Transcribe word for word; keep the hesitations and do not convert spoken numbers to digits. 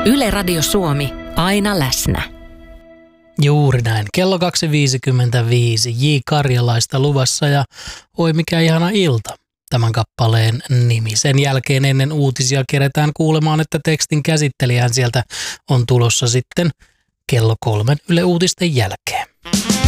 Yle Radio Suomi, aina läsnä. Juuri näin. Kello kaksi viisikymmentäviisi J. Karjalaista luvassa ja oi mikä ihana ilta. Tämän kappaleen nimi. Sen jälkeen ennen uutisia keretään kuulemaan, että tekstin käsittelijän sieltä on tulossa sitten kello kolmen Yle Uutisten jälkeen.